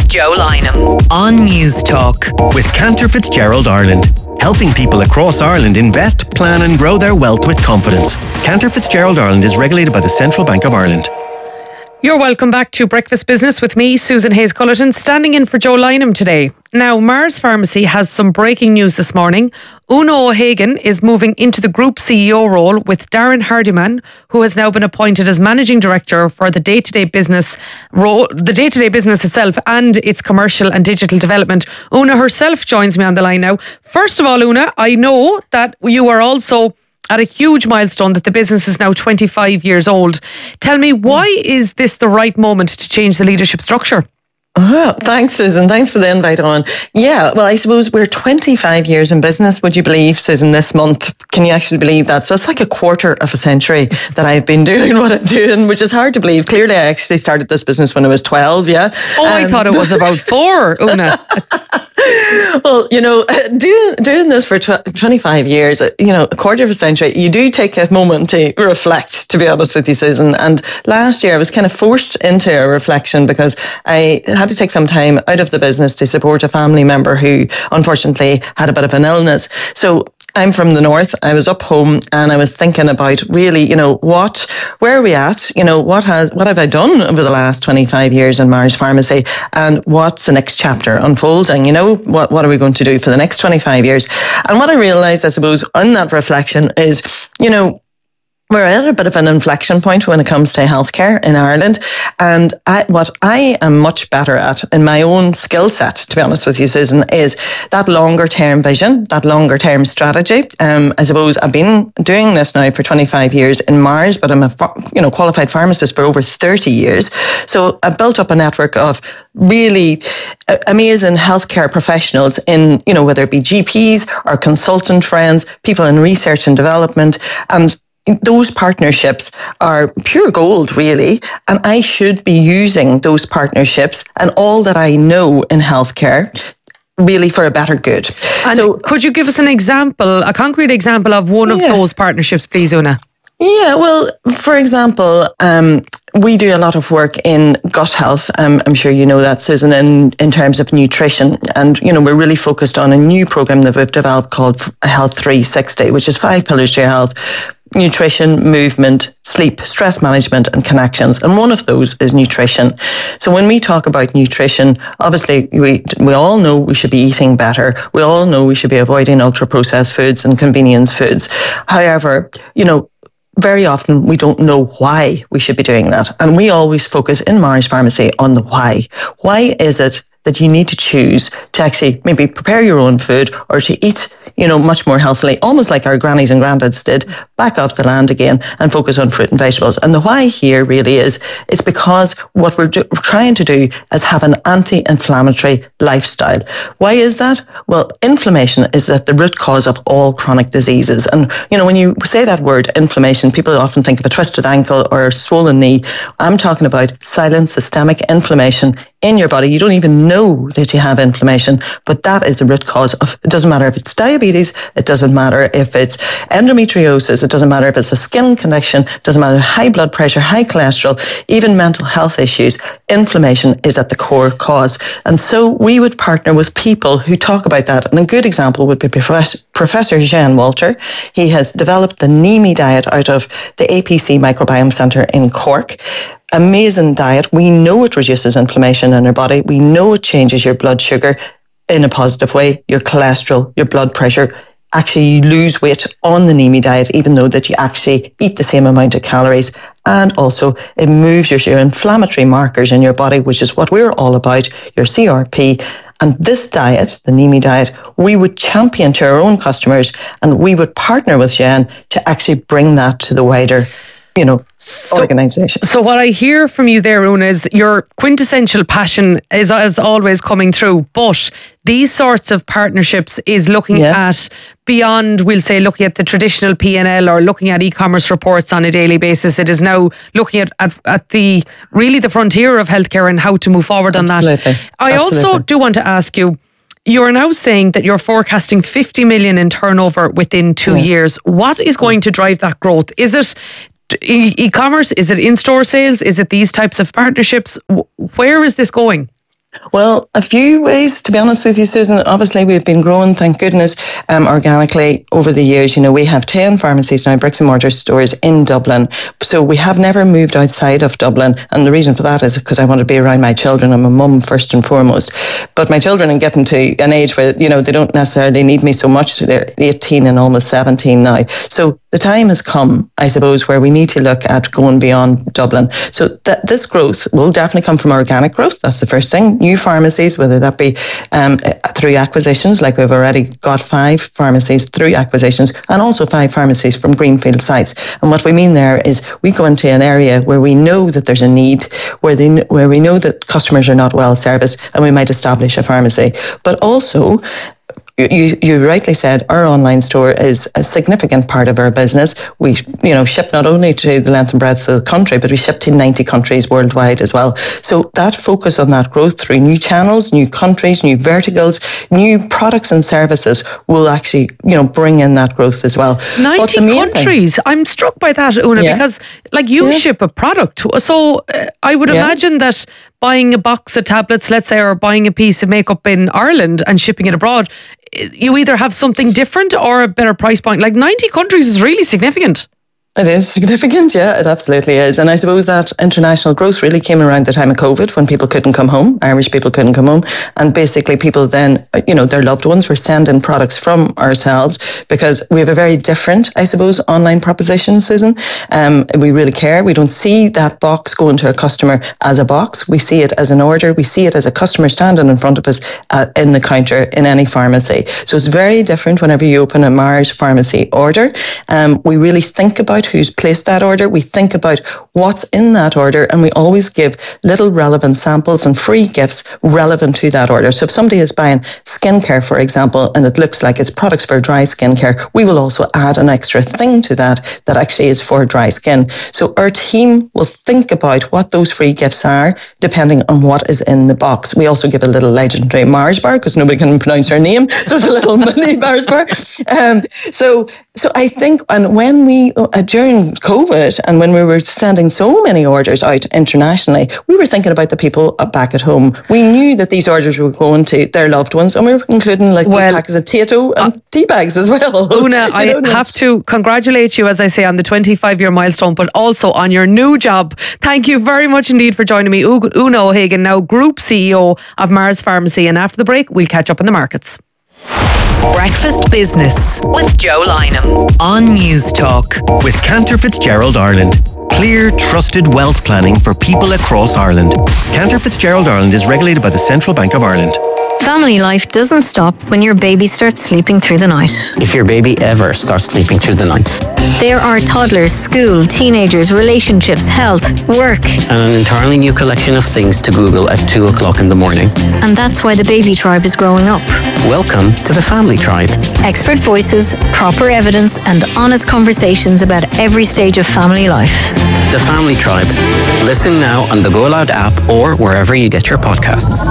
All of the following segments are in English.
Joe Lynham on News Talk. With Cantor Fitzgerald Ireland, helping people across Ireland invest, plan and grow their wealth with confidence. Cantor Fitzgerald Ireland is regulated by the Central Bank of Ireland. You're welcome back to Breakfast Business with me, Susan Hayes-Cullerton, standing in for Joe Lynham today. Now, Mars Pharmacy has some breaking news this morning. Uno O'Hagan is moving into the Group CEO role with Darren Hardiman, who has now been appointed as Managing Director for the day-to-day business role, the day-to-day business itself and its commercial and digital development. Una herself joins me on the line now. First of all, Una, I know that you are also at a huge milestone, that the business is now 25 years old. Tell me, why is this the right moment to change the leadership structure? Oh, thanks, Susan. Thanks for the invite on. Yeah, well, I suppose we're 25 years in business, would you believe, Susan, this month? Can you actually believe that? So it's like a quarter of a century that I've been doing what I'm doing, which is hard to believe. Clearly, I actually started this business when I was 12, yeah. Oh, I thought it was about 4, Una. Well, you know, doing this for 25 years, you know, a quarter of a century, you do take a moment to reflect, to be honest with you, Susan. And last year I was kind of forced into a reflection because I had to take some time out of the business to support a family member who unfortunately had a bit of an illness. So I'm from the north. I was up home and I was thinking about really, you know, where are we at? You know, what have I done over the last 25 years in Mars Pharmacy, and what's the next chapter unfolding? You know, what are we going to do for the next 25 years? And what I realized, I suppose, on that reflection is, you know, we're at a bit of an inflection point when it comes to healthcare in Ireland. And what I am much better at in my own skill set, to be honest with you, Susan, is that longer term vision, that longer term strategy. I suppose I've been doing this now for 25 years in Mars, but I'm a qualified pharmacist for over 30 years. So I've built up a network of really amazing healthcare professionals in, you know, whether it be GPs or consultant friends, people in research and development, and those partnerships are pure gold, really, and I should be using those partnerships and all that I know in healthcare really for a better good. And so, could you give us an example, a concrete example of one of those partnerships, please, Una? Yeah, well, for example, we do a lot of work in gut health. I'm sure you know that, Susan, in terms of nutrition. And, you know, we're really focused on a new program that we've developed called Health 360, which is 5 pillars to your health: nutrition, movement, sleep, stress management, and connections. And one of those is nutrition. So when we talk about nutrition, obviously we all know we should be eating better. We all know we should be avoiding ultra-processed foods and convenience foods. However, you know, very often we don't know why we should be doing that. And we always focus in Mars Pharmacy on the why. Why is it that you need to choose to actually maybe prepare your own food or to eat, you know, much more healthily, almost like our grannies and granddads did, back off the land again and focus on fruit and vegetables? And the why here really is, it's because what we're trying to do is have an anti-inflammatory lifestyle. Why is that? Well, inflammation is at the root cause of all chronic diseases. And, you know, when you say that word inflammation, people often think of a twisted ankle or a swollen knee. I'm talking about silent systemic inflammation in your body. You don't even know that you have inflammation, but that is the root cause of, it doesn't matter if it's diabetes, it doesn't matter if it's endometriosis, it doesn't matter if it's a skin condition, it doesn't matter high blood pressure, high cholesterol, even mental health issues. Inflammation is at the core cause. And so we would partner with people who talk about that. And a good example would be Professor Jean Walter. He has developed the NEMI diet out of the APC Microbiome Centre in Cork. Amazing diet. We know it reduces inflammation in our body. We know it changes your blood sugar in a positive way, your cholesterol, your blood pressure. Actually, you lose weight on the NEMI diet, even though that you actually eat the same amount of calories. And also, it moves your inflammatory markers in your body, which is what we're all about, your CRP. And this diet, the NEMI diet, we would champion to our own customers, and we would partner with Jean to actually bring that to the wider, you know, organisation. So what I hear from you there, Una, is your quintessential passion is always coming through, but these sorts of partnerships is looking at beyond, we'll say, looking at the traditional P&L or looking at e-commerce reports on a daily basis. It is now looking at the really the frontier of healthcare and how to move forward on that. I also do want to ask you, you're now saying that you're forecasting 50 million in turnover within 2 years. What is going to drive that growth? Is it e-commerce? Is it in-store sales? Is it these types of partnerships? Where is this going? Well, a few ways, to be honest with you, Susan. Obviously, we've been growing, thank goodness, organically over the years. You know, we have 10 pharmacies now, bricks and mortar stores in Dublin. So we have never moved outside of Dublin. And the reason for that is because I want to be around my children. I'm a mum first and foremost. But my children are getting to an age where, you know, they don't necessarily need me so much. They're 18 and almost 17 now. So the time has come, I suppose, where we need to look at going beyond Dublin. So this growth will definitely come from organic growth. That's the first thing. New pharmacies, whether that be through acquisitions, like we've already got 5 pharmacies through acquisitions, and also 5 pharmacies from greenfield sites. And what we mean there is we go into an area where we know that there's a need, where we know that customers are not well serviced, and we might establish a pharmacy. But also, you rightly said our online store is a significant part of our business. We, ship not only to the length and breadth of the country, but we ship to 90 countries worldwide as well. So that focus on that growth through new channels, new countries, new verticals, new products and services will actually, bring in that growth as well. 90 countries. I'm struck by that, Una, because you ship a product. So I would imagine that buying a box of tablets, let's say, or buying a piece of makeup in Ireland and shipping it abroad, you either have something different or a better price point. 90 countries is really significant. It is significant, yeah, it absolutely is. And I suppose that international growth really came around the time of COVID when people couldn't come home, Irish people couldn't come home. And basically people then, their loved ones were sending products from ourselves because we have a very different, I suppose, online proposition, Susan. We really care. We don't see that box going to a customer as a box. We see it as an order. We see it as a customer standing in front of us in the counter in any pharmacy. So it's very different whenever you open a Mars pharmacy order. We really think about who's placed that order. We think about what's in that order, and we always give little relevant samples and free gifts relevant to that order. So if somebody is buying skincare, for example, and it looks like it's products for dry skincare, we will also add an extra thing to that actually is for dry skin. So our team will think about what those free gifts are depending on what is in the box. We also give a little legendary Mars bar because nobody can pronounce her name. So it's a little mini Mars bar. So I think, and when we, during COVID and when we were sending so many orders out internationally, we were thinking about the people back at home. We knew that these orders were going to their loved ones, and we were including packets of Tato and tea bags as well. Una, I have to congratulate you, as I say, on the 25-year milestone, but also on your new job. Thank you very much indeed for joining me. Una O'Hagan, now Group CEO of Mars Pharmacy. And after the break, we'll catch up in the markets. Breakfast Business with Joe Lynham on News Talk. With Cantor Fitzgerald Ireland. Clear, trusted wealth planning for people across Ireland. Cantor Fitzgerald Ireland is regulated by the Central Bank of Ireland. Family life doesn't stop when your baby starts sleeping through the night. If your baby ever starts sleeping through the night. There are toddlers, school, teenagers, relationships, health, work. And an entirely new collection of things to Google at 2 o'clock in the morning. And that's why the baby tribe is growing up. Welcome to the Family Tribe. Expert voices, proper evidence, and honest conversations about every stage of family life. The Family Tribe. Listen now on the Go Loud app or wherever you get your podcasts.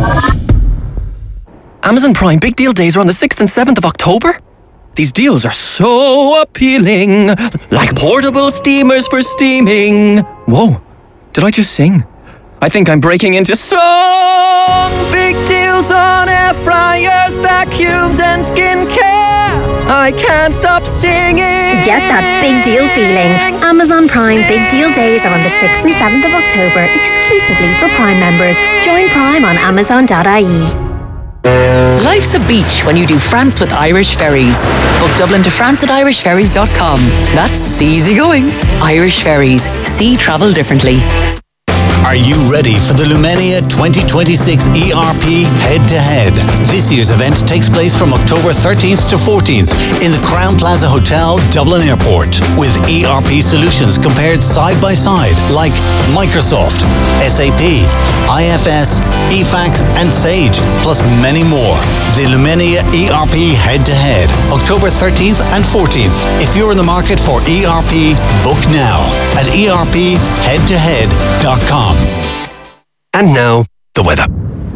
Amazon Prime Big Deal Days are on the 6th and 7th of October. These deals are so appealing, like portable steamers for steaming. Whoa, did I just sing? I think I'm breaking into song. Big deals on air fryers, vacuums and skincare. I can't stop singing. Get that big deal feeling. Amazon Prime Big Deal Days are on the 6th and 7th of October, exclusively for Prime members. Join Prime on amazon.ie. Life's a beach when you do France with Irish Ferries. Book Dublin to France at irishferries.com. That's easy going. Irish Ferries. See travel differently. Are you ready for the Lumenia 2026 ERP Head-to-Head? This year's event takes place from October 13th to 14th in the Crowne Plaza Hotel, Dublin Airport, with ERP solutions compared side by side like Microsoft, SAP, IFS, EFAX and Sage, plus many more. The Lumenia ERP Head-to-Head, October 13th and 14th. If you're in the market for ERP, book now at erpheadtohead.com. And now, the weather.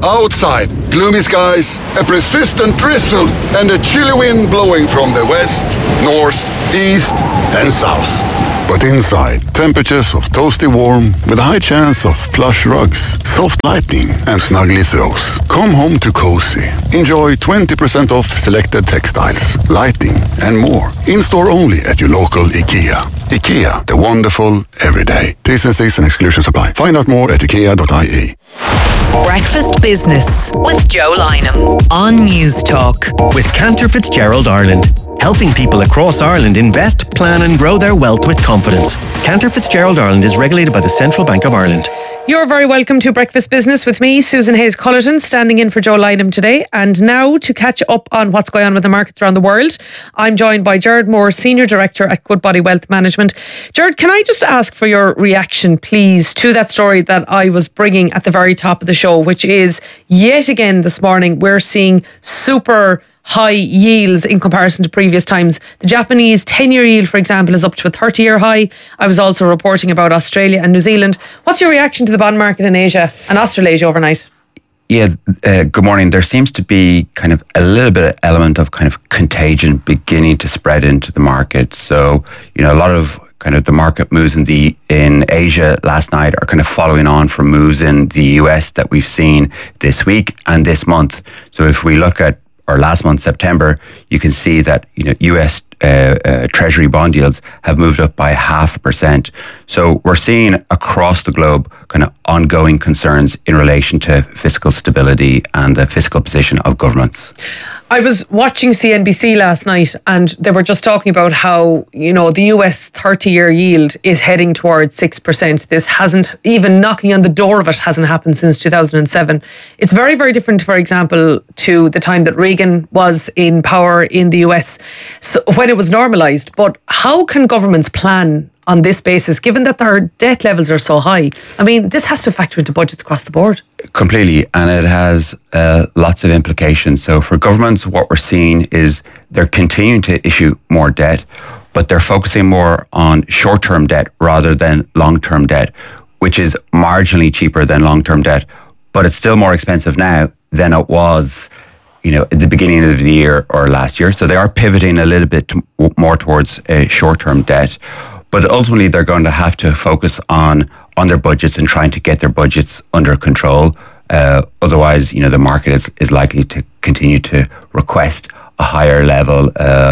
Outside, gloomy skies, a persistent drizzle, and a chilly wind blowing from the west, north, east, and south. But inside, temperatures of toasty warm with a high chance of plush rugs, soft lighting, and snuggly throws. Come home to cozy. Enjoy 20% off selected textiles, lighting, and more. In-store only at your local IKEA. IKEA, the wonderful everyday. T&Cs and exclusions apply. Find out more at ikea.ie. Breakfast Business with Joe Lynham on News Talk. With Cantor Fitzgerald Ireland. Helping people across Ireland invest, plan and grow their wealth with confidence. Cantor Fitzgerald Ireland is regulated by the Central Bank of Ireland. You're very welcome to Breakfast Business with me, Susan Hayes-Cullerton, standing in for Joe Lynham today. And now to catch up on what's going on with the markets around the world, I'm joined by Gerard Moore, Senior Director at Goodbody Wealth Management. Gerard, can I just ask for your reaction, please, to that story that I was bringing at the very top of the show, which is yet again this morning we're seeing super high yields in comparison to previous times. The Japanese 10-year yield, for example, is up to a 30-year high. I was also reporting about Australia and New Zealand. What's your reaction to the bond market in Asia and Australasia overnight? Yeah, good morning. There seems to be kind of a little bit of element of kind of contagion beginning to spread into the market. So, a lot of kind of the market moves in Asia last night are kind of following on from moves in the US that we've seen this week and this month. So if we look at or last month, September, you can see that US Treasury bond yields have moved up by 0.5%. So we're seeing across the globe kind of ongoing concerns in relation to fiscal stability and the fiscal position of governments. I was watching CNBC last night and they were just talking about how, the US 30-year yield is heading towards 6%. This hasn't, even knocking on the door of it, hasn't happened since 2007. It's very, very different, for example, to the time that Reagan was in power in the US, so when it was normalised. But how can governments plan on this basis, given that their debt levels are so high? I mean, this has to factor into budgets across the board. Completely, and it has lots of implications. So for governments, what we're seeing is they're continuing to issue more debt, but they're focusing more on short-term debt rather than long-term debt, which is marginally cheaper than long-term debt, but it's still more expensive now than it was at the beginning of the year or last year. So they are pivoting a little bit more towards short-term debt. But ultimately, they're going to have to focus on their budgets and trying to get their budgets under control. Otherwise, the market is likely to continue to request a higher level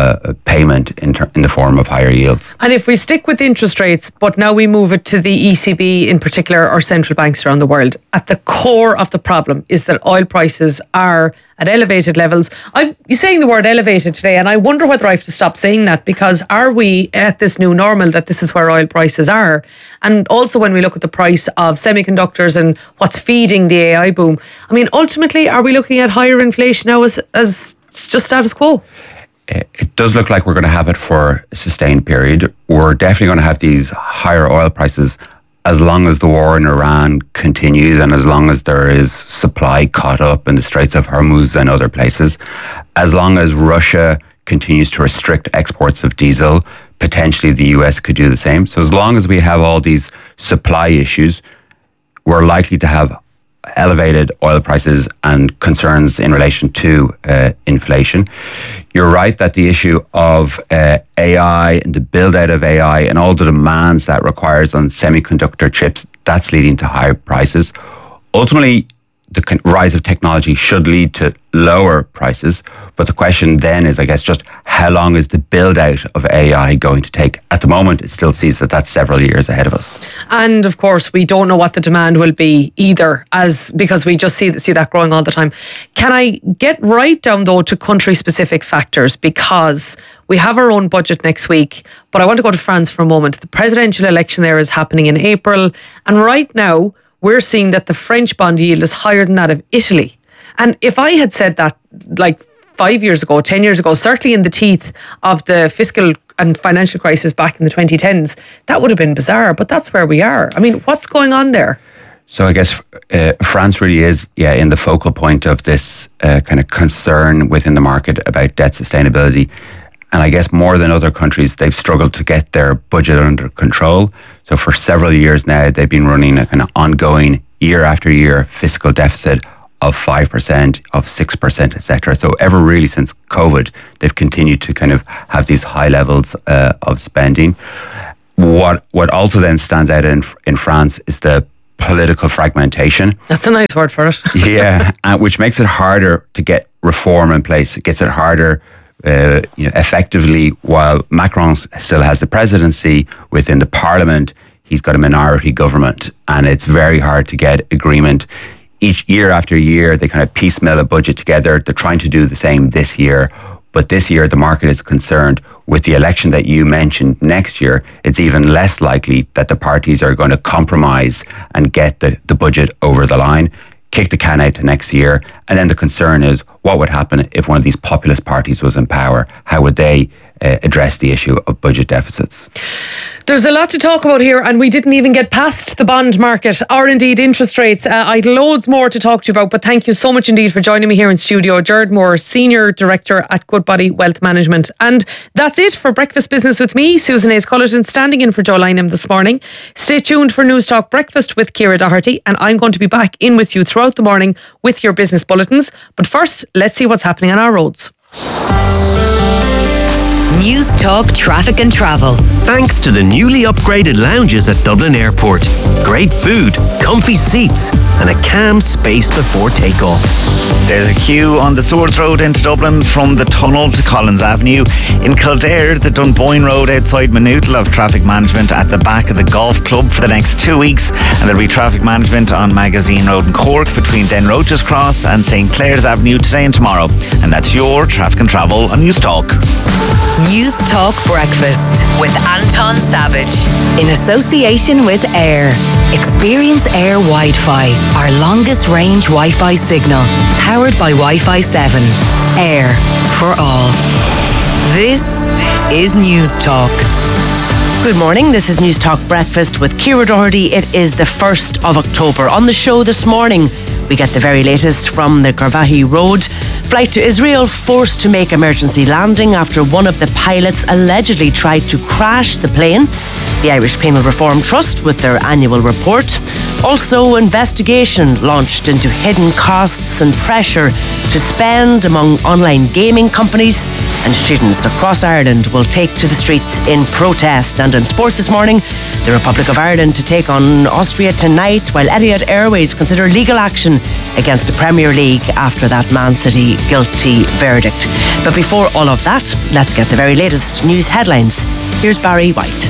payment in the form of higher yields. And if we stick with interest rates, but now we move it to the ECB in particular, or central banks around the world, at the core of the problem is that oil prices are at elevated levels. You're saying the word elevated today, and I wonder whether I have to stop saying that, because are we at this new normal that this is where oil prices are? And also when we look at the price of semiconductors and what's feeding the AI boom, I mean, ultimately, are we looking at higher inflation now as just status quo? It does look like we're going to have it for a sustained period. We're definitely going to have these higher oil prices as long as the war in Iran continues and as long as there is supply caught up in the Straits of Hormuz and other places. As long as Russia continues to restrict exports of diesel, potentially the US could do the same. So as long as we have all these supply issues, we're likely to have elevated oil prices and concerns in relation to inflation. You're right that the issue of AI and the build out of AI and all the demands that requires on semiconductor chips, that's leading to higher prices. Ultimately, the rise of technology should lead to lower prices. But the question then is, I guess, just how long is the build out of AI going to take? At the moment, it still sees that that's several years ahead of us. And of course, we don't know what the demand will be either, because we just see that growing all the time. Can I get right down, though, to country-specific factors? Because we have our own budget next week, but I want to go to France for a moment. The presidential election there is happening in April. And right now, we're seeing that the French bond yield is higher than that of Italy. And if I had said that like 5 years ago, 10 years ago, certainly in the teeth of the fiscal and financial crisis back in the 2010s, that would have been bizarre, but that's where we are. I mean, what's going on there? So I guess France really is, in the focal point of this kind of concern within the market about debt sustainability. And I guess more than other countries, they've struggled to get their budget under control. So for several years now, they've been running a kind of ongoing year after year fiscal deficit of 5%, of 6%, etc. So ever really since COVID, they've continued to kind of have these high levels of spending. What also then stands out in France is the political fragmentation. That's a nice word for it. Yeah, which makes it harder to get reform in place. It gets it harder effectively. While Macron still has the presidency, within the parliament, he's got a minority government, and it's very hard to get agreement. Each year after year, they kind of piecemeal a budget together. They're trying to do the same this year. But this year, the market is concerned with the election that you mentioned next year. It's even less likely that the parties are going to compromise and get the budget over the line, kick the can out to next year. And then the concern is, what would happen if one of these populist parties was in power? How would they address the issue of budget deficits? There's a lot to talk about here, and we didn't even get past the bond market or indeed interest rates. I'd loads more to talk to you about, but thank you so much indeed for joining me here in studio. Gerard Moore, Senior Director at Goodbody Wealth Management. And that's it for Breakfast Business with me, Susan Hayes-Cullerton, standing in for Joe Lynham this morning. Stay tuned for News Talk Breakfast with Ciara Doherty, and I'm going to be back in with you throughout the morning with your business bulletins. But first, let's see what's happening on our roads. News Talk Traffic and Travel. Thanks to the newly upgraded lounges at Dublin Airport. Great food, comfy seats, and a calm space before takeoff. There's a queue on the Swords Road into Dublin from the tunnel to Collins Avenue. In Kildare, the Dunboyne Road outside Maynooth will have traffic management at the back of the golf club for the next 2 weeks, and there'll be traffic management on Magazine Road in Cork between Denroches Cross and St Clair's Avenue today and tomorrow. And that's your traffic and travel on News Talk. News Talk Breakfast with Anton Savage in association with Air. Experience Air Wi-Fi, our longest range Wi-Fi signal, powered by Wi-Fi 7. Air for all. This is News Talk. Good morning, this is News Talk Breakfast with Ciara Doherty. It is the 1st of October. On the show this morning, we get the very latest from the Garvaghey Road. Flight to Israel forced to make emergency landing after one of the pilots allegedly tried to crash the plane. The Irish Penal Reform Trust with their annual report. Also, investigation launched into hidden costs and pressure to spend among online gaming companies. And students across Ireland will take to the streets in protest. And in sport this morning, the Republic of Ireland to take on Austria tonight, while Etihad Airways consider legal action against the Premier League after that Man City guilty verdict. But before all of that, let's get the very latest news headlines. Here's Barry White.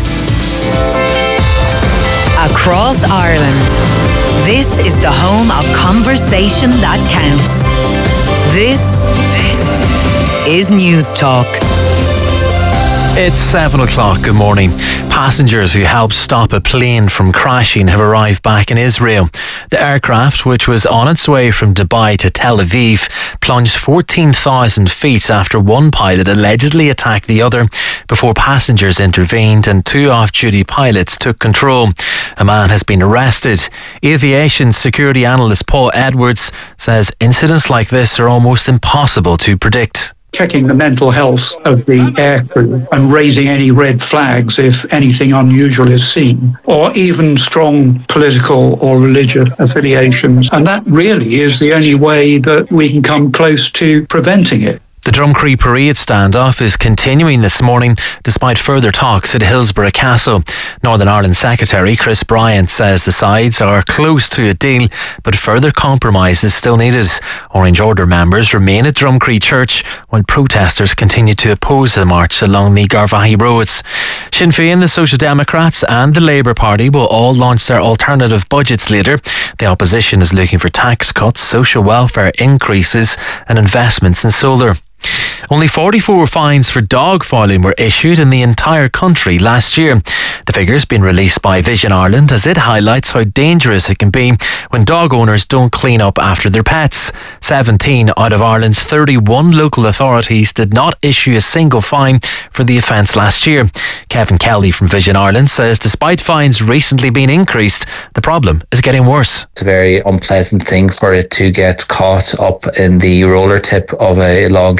Across Ireland, this is the home of conversation that counts. This is News Talk. It's 7 o'clock. Good morning. Passengers who helped stop a plane from crashing have arrived back in Israel. The aircraft, which was on its way from Dubai to Tel Aviv, plunged 14,000 feet after one pilot allegedly attacked the other before passengers intervened and two off-duty pilots took control. A man has been arrested. Aviation security analyst Paul Edwards says incidents like this are almost impossible to predict. Checking the mental health of the aircrew and raising any red flags if anything unusual is seen, or even strong political or religious affiliations. And that really is the only way that we can come close to preventing it. The Drumcree Parade standoff is continuing this morning despite further talks at Hillsborough Castle. Northern Ireland Secretary Chris Bryant says the sides are close to a deal, but further compromise is still needed. Orange Order members remain at Drumcree Church while protesters continue to oppose the march along the Garvaghey roads. Sinn Féin, the Social Democrats and the Labour Party will all launch their alternative budgets later. The opposition is looking for tax cuts, social welfare increases and investments in solar. Only 44 fines for dog fouling were issued in the entire country last year. The figures been released by Vision Ireland as it highlights how dangerous it can be when dog owners don't clean up after their pets. 17 out of Ireland's 31 local authorities did not issue a single fine for the offence last year. Kevin Kelly from Vision Ireland says despite fines recently being increased, the problem is getting worse. It's a very unpleasant thing for it to get caught up in the roller tip of a long cane or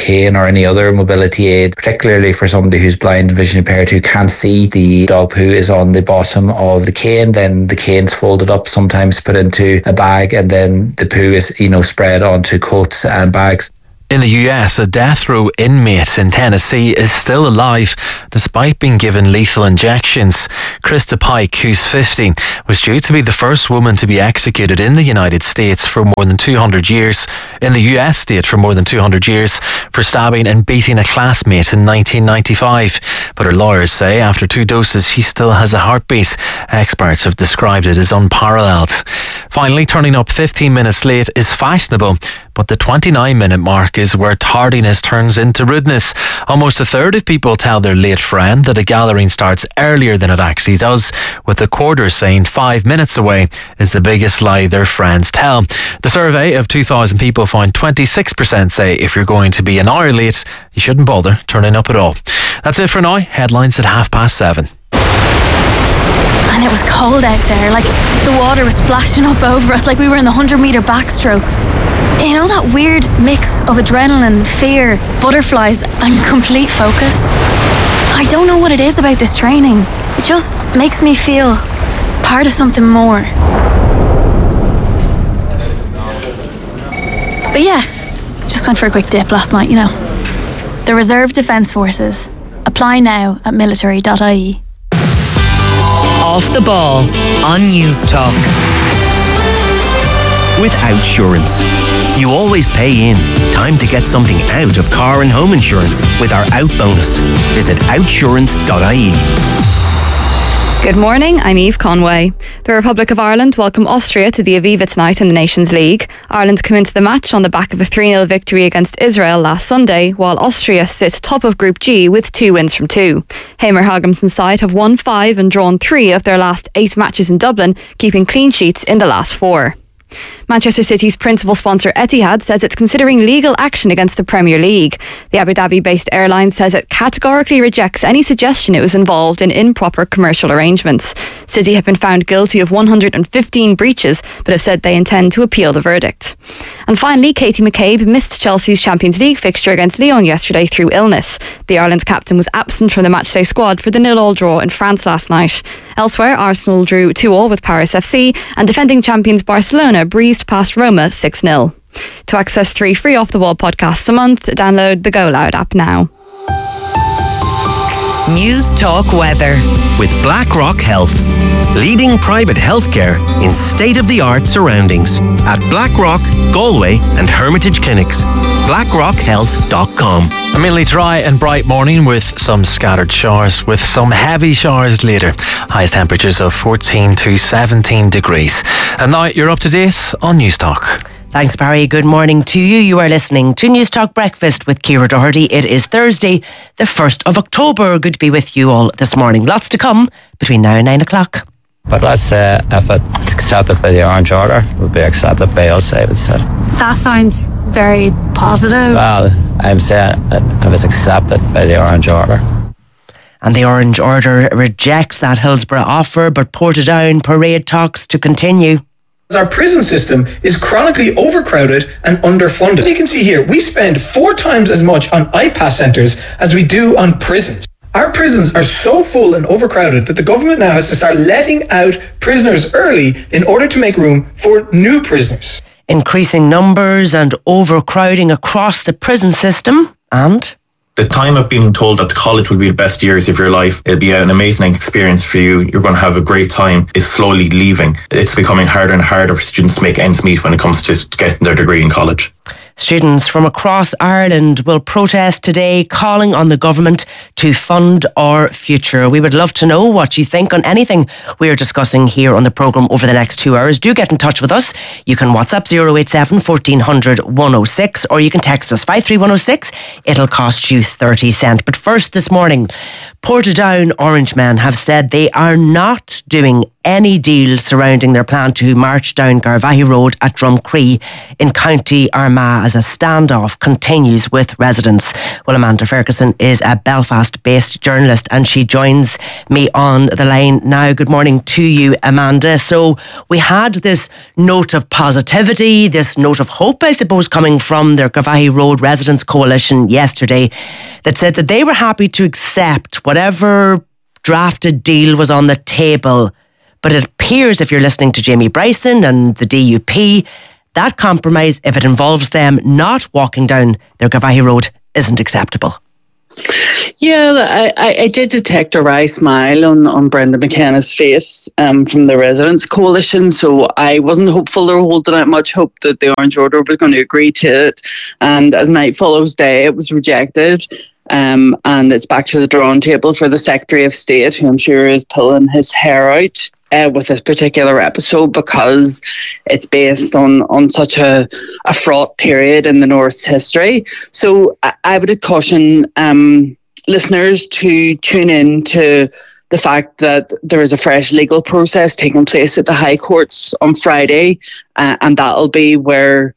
any other mobility aid, particularly for somebody who's blind, vision impaired, who can't see. The dog poo is on the bottom of the cane, then the cane's folded up, sometimes put into a bag, and then the poo is, spread onto coats and bags. In the US, a death row inmate in Tennessee is still alive despite being given lethal injections. Krista Pike, who's 50, was due to be the first woman to be executed in the United States for more than 200 years, in the US state for more than 200 years, for stabbing and beating a classmate in 1995. But her lawyers say after 2 doses she still has a heartbeat. Experts have described it as unparalleled. Finally, turning up 15 minutes late is fashionable, but the 29-minute mark is where tardiness turns into rudeness. Almost a third of people tell their late friend that a gathering starts earlier than it actually does, with a quarter saying 5 minutes away is the biggest lie their friends tell. The survey of 2,000 people found 26% say if you're going to be an hour late, you shouldn't bother turning up at all. That's it for now. Headlines at 7:30. And it was cold out there, like the water was splashing up over us like we were in the 100-metre backstroke. You know, that weird mix of adrenaline, fear, butterflies and complete focus. I don't know what it is about this training. It just makes me feel part of something more. But yeah, just went for a quick dip last night, The Reserve Defence Forces. Apply now at military.ie. Off the Ball on News Talk. With Outsurance. You always pay in. Time to get something out of car and home insurance with our Out bonus. Visit outsurance.ie. Good morning, I'm Eve Conway. The Republic of Ireland welcome Austria to the Aviva tonight in the Nations League. Ireland come into the match on the back of a 3-0 victory against Israel last Sunday, while Austria sit top of Group G with 2 wins from 2. Heimir Hallgrímsson's side have won 5 and drawn 3 of their last 8 matches in Dublin, keeping clean sheets in the last 4. Manchester City's principal sponsor Etihad says it's considering legal action against the Premier League. The Abu Dhabi-based airline says it categorically rejects any suggestion it was involved in improper commercial arrangements. City have been found guilty of 115 breaches, but have said they intend to appeal the verdict. And finally, Katie McCabe missed Chelsea's Champions League fixture against Lyon yesterday through illness. The Ireland captain was absent from the matchday squad for the 0-0 draw in France last night. Elsewhere, Arsenal drew 2-2 with Paris FC, and defending champions Barcelona breezed past Roma 6-0. To access 3 free Off the Wall podcasts a month, download the Go Loud app now. News Talk Weather. With BlackRock Health. Leading private healthcare in state-of-the-art surroundings. At BlackRock, Galway and Hermitage Clinics. BlackRockHealth.com. A mainly dry and bright morning with some scattered showers, with some heavy showers later. Highest temperatures of 14 to 17 degrees. And now you're up to date on News Talk. Thanks, Barry. Good morning to you. You are listening to News Talk Breakfast with Ciara Doherty. It is Thursday, the 1st of October. Good to be with you all this morning. Lots to come between now and 9 o'clock. But let's say if it's accepted by the Orange Order, it would be accepted by us, I would say. That sounds very positive. Well, I'm saying if it's accepted by the Orange Order. And the Orange Order rejects that Hillsborough offer, but Portadown parade talks to continue. Our prison system is chronically overcrowded and underfunded. As you can see here, we spend 4 times as much on IPAS centres as we do on prisons. Our prisons are so full and overcrowded that the government now has to start letting out prisoners early in order to make room for new prisoners. Increasing numbers and overcrowding across the prison system, and the time of being told that college will be the best years of your life, it'll be an amazing experience for you, you're going to have a great time, is slowly leaving. It's becoming harder and harder for students to make ends meet when it comes to getting their degree in college. Students from across Ireland will protest today, calling on the government to fund our future. We would love to know what you think on anything we're discussing here on the programme over the next 2 hours. Do get in touch with us. You can WhatsApp 087 1400 106 or you can text us 53106. It'll cost you 30 cents. But first this morning, Portadown Orangemen have said they are not doing any deal surrounding their plan to march down Garvaghey Road at Drumcree in County Armagh as a standoff continues with residents. Well, Amanda Ferguson is a Belfast-based journalist and she joins me on the line now. Good morning to you, Amanda. So we had this note of positivity, this note of hope, I suppose, coming from their Garvaghey Road Residents Coalition yesterday that said that they were happy to accept whatever drafted deal was on the table. But it appears, if you're listening to Jamie Bryson and the DUP, that compromise, if it involves them not walking down their Garvaghey Road, isn't acceptable. Yeah, I did detect a wry smile on Brenda McKenna's face from the Residents Coalition, so I wasn't hopeful or holding out much hope that the Orange Order was going to agree to it. And as night follows day, it was rejected. And it's back to the drawing table for the Secretary of State, who I'm sure is pulling his hair out with this particular episode because it's based on such a fraught period in the North's history. So I would caution listeners to tune in to the fact that there is a fresh legal process taking place at the High Courts on Friday, and that'll be where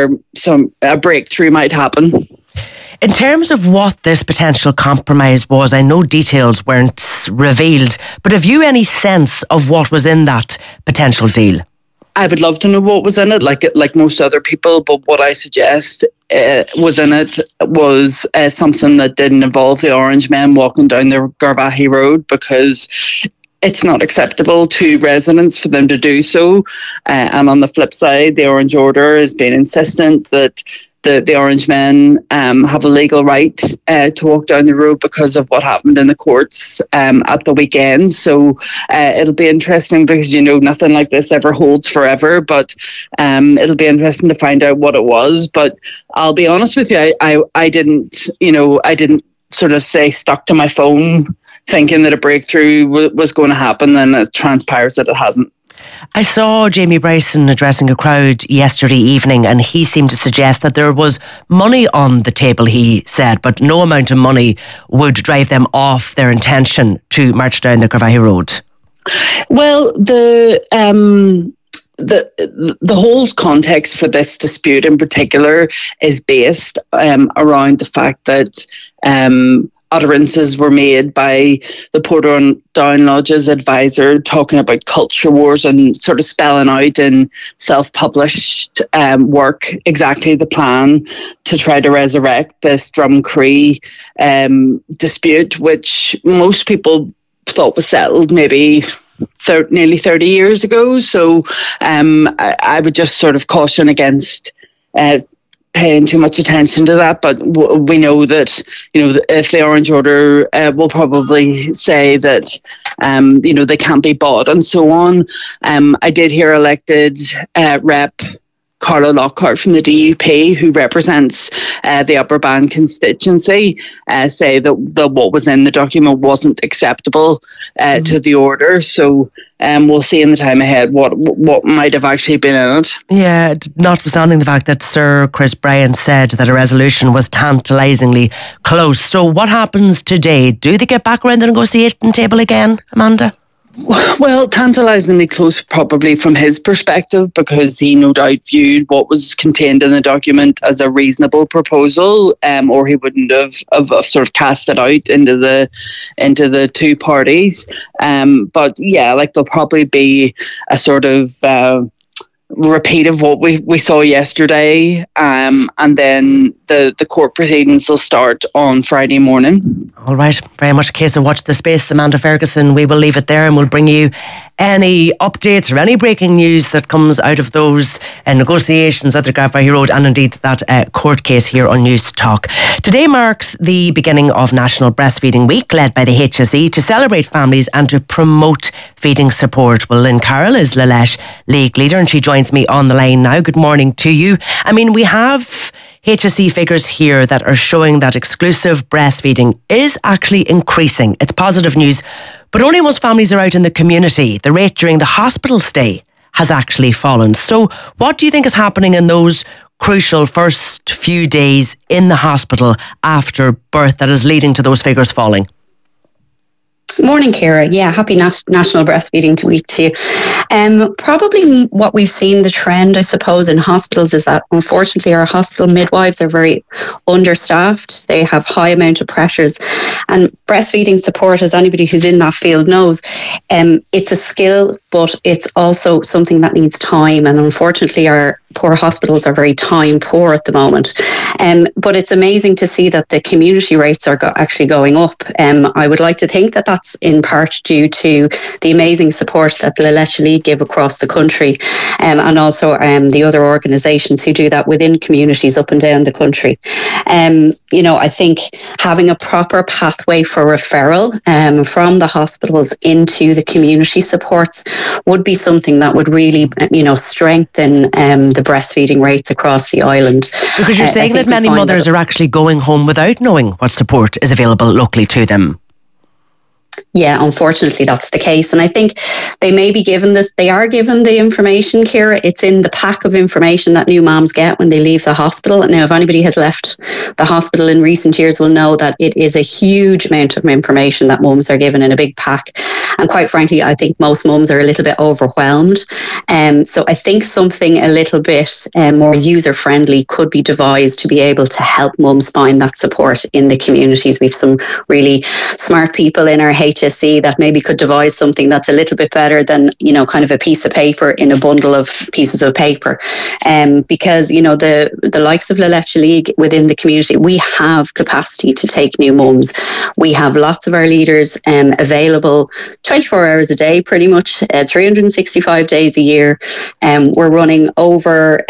a breakthrough might happen. In terms of what this potential compromise was, I know details weren't revealed, but have you any sense of what was in that potential deal? I would love to know what was in it, like most other people, but what I suggest was in it was something that didn't involve the Orange men walking down the Garvaghey Road, because it's not acceptable to residents for them to do so. And on the flip side, the Orange Order has been insistent that the Orange men have a legal right to walk down the road because of what happened in the courts at the weekend. So it'll be interesting because, nothing like this ever holds forever, but it'll be interesting to find out what it was. But I'll be honest with you, I didn't sort of say stuck to my phone thinking that a breakthrough was going to happen, and it transpires that it hasn't. I saw Jamie Bryson addressing a crowd yesterday evening, and he seemed to suggest that there was money on the table, he said, but no amount of money would drive them off their intention to march down the Garvaghey Road. Well, the whole context for this dispute in particular is based around the fact that utterances were made by the Portadown Lodge's advisor talking about culture wars and sort of spelling out in self-published work exactly the plan to try to resurrect this Drumcree dispute, which most people thought was settled maybe nearly 30 years ago. So I would just sort of caution against paying too much attention to that, but we know that if the Orange Order will probably say that they can't be bought and so on. I did hear elected Rep Carla Lockhart from the DUP, who represents the Upper Bank constituency, say that what was in the document wasn't acceptable to the order. So we'll see in the time ahead what might have actually been in it. Yeah, notwithstanding the fact that Sir Chris Bryant said that a resolution was tantalisingly close. So what happens today? Do they get back around the negotiating table again, Amanda? Well, tantalisingly close probably from his perspective, because he no doubt viewed what was contained in the document as a reasonable proposal, or he wouldn't have sort of cast it out into the two parties. But yeah, there'll probably be a sort of repeat of what we saw yesterday, and then the court proceedings will start on Friday morning. All right, very much a case of watch the space, Amanda Ferguson. We will leave it there and we'll bring you any updates or any breaking news that comes out of those negotiations at the Garvaghey Road, and indeed that court case here on News Talk. Today marks the beginning of National Breastfeeding Week, led by the HSE to celebrate families and to promote feeding support. Well, Lynn Carroll is Lalesh League leader and she joins me on the line now. Good morning to you. I mean, we have HSE figures here that are showing that exclusive breastfeeding is actually increasing. It's positive news, but only once families are out in the community. The rate during the hospital stay has actually fallen. So what do you think is happening in those crucial first few days in the hospital after birth that is leading to those figures falling? Morning, Ciara. Yeah, happy National Breastfeeding Week to you. Probably what we've seen, the trend, I suppose, in hospitals is that unfortunately our hospital midwives are very understaffed. They have high amount of pressures, and breastfeeding support, as anybody who's in that field knows, it's a skill, but it's also something that needs time, and unfortunately our poor hospitals are very time poor at the moment. But it's amazing to see that the community rates are actually going up. I would like to think that that's in part due to the amazing support that the La Leche League give across the country, and also the other organisations who do that within communities up and down the country. I think having a proper pathway for referral from the hospitals into the community supports would be something that would really, strengthen the breastfeeding rates across the island. Because you're saying that many mothers are actually going home without knowing what support is available locally to them. Yeah, unfortunately, that's the case. And I think they may be given this, they are given the information, Ciara. It's in the pack of information that new moms get when they leave the hospital. Now, if anybody has left the hospital in recent years will know that it is a huge amount of information that mums are given in a big pack. And quite frankly, I think most mums are a little bit overwhelmed. So I think something a little bit more user-friendly could be devised to be able to help mums find that support in the communities. We've some really smart people in our HSE that maybe could devise something that's a little bit better than, kind of a piece of paper in a bundle of pieces of paper. Because, the likes of La Leche League within the community, we have capacity to take new mums. We have lots of our leaders available 24 hours a day, pretty much 365 days a year. We're running over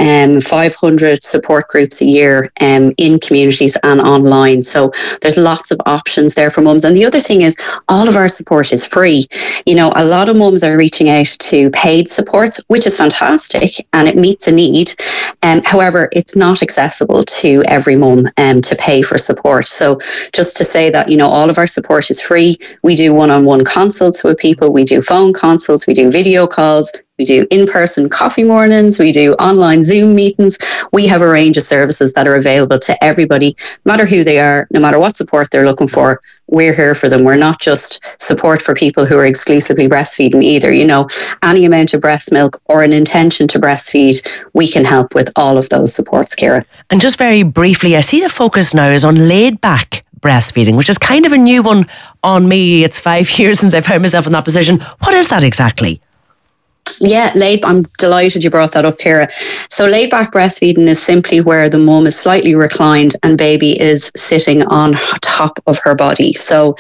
500 support groups a year in communities and online. So there's lots of options there for mums. And the other thing is, all of our support is free. A lot of mums are reaching out to paid supports, which is fantastic, and it meets a need. However, it's not accessible to every mum to pay for support. So just to say that, all of our support is free. We do one-on-one consults with people. We do phone consults. We do video calls. We do in-person coffee mornings. We do online Zoom meetings. We have a range of services that are available to everybody, no matter who they are, no matter what support they're looking for. We're here for them. We're not just support for people who are exclusively breastfeeding either. Any amount of breast milk or an intention to breastfeed, we can help with all of those supports, Ciara. And just very briefly, I see the focus now is on laid back breastfeeding, which is kind of a new one on me. It's 5 years since I found myself in that position. What is that exactly? Yeah, I'm delighted you brought that up, Ciara. So laid back breastfeeding is simply where the mum is slightly reclined and baby is sitting on top of her body. So,